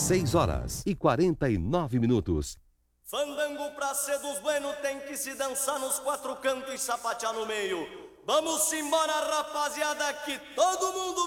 6h49. Fandango pra ser dos bueno tem que se dançar nos quatro cantos e sapatear no meio. Vamos embora, rapaziada, que todo mundo